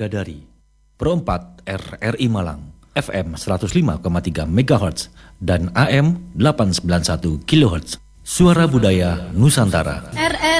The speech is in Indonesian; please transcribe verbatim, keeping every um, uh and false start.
Dadari. Pro empat R R I Malang, F M seratus lima koma tiga megahertz dan A M delapan ratus sembilan puluh satu kilohertz. Suara Budaya Nusantara. R